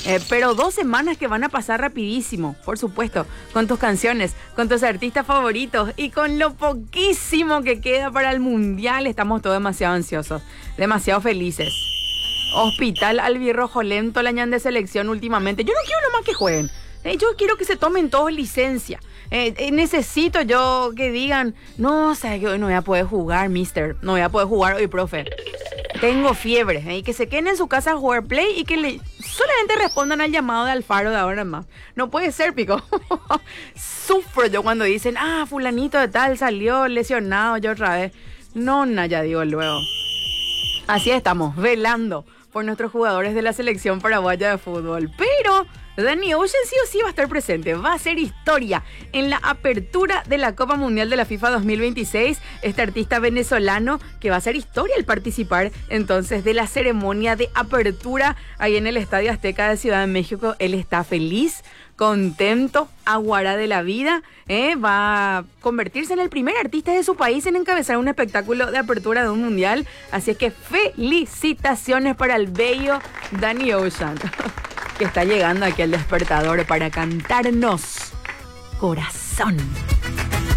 Pero 2 semanas que van a pasar rapidísimo, por supuesto, con tus canciones, con tus artistas favoritos y con lo poquísimo que queda para el Mundial. Estamos todos demasiado ansiosos, demasiado felices. Hospital albirrojo lento, la ñan de selección últimamente. Yo no quiero nomás que jueguen. Yo quiero que se tomen todos licencia. Necesito yo que digan, no, o sea, yo no voy a poder jugar, mister. No voy a poder jugar hoy, profe. Tengo fiebre. Y que se queden en su casa a jugar Play y que solamente respondan al llamado de Alfaro de ahora más. No puede ser, pico. Sufro yo cuando dicen, fulanito de tal salió lesionado yo otra vez. No, ya digo luego. Así estamos, velando por nuestros jugadores de la selección paraguaya de fútbol. Pero Danny Ocean sí o sí va a estar presente, va a ser historia en la apertura de la Copa Mundial de la FIFA 2026. Este artista venezolano que va a hacer historia al participar entonces de la ceremonia de apertura ahí en el Estadio Azteca de Ciudad de México. Él está feliz, contento, aguará de la vida, va a convertirse en el primer artista de su país en encabezar un espectáculo de apertura de un mundial. Así es que felicitaciones para el bello Danny Ocean, que está llegando aquí al despertador para cantarnos Corazón.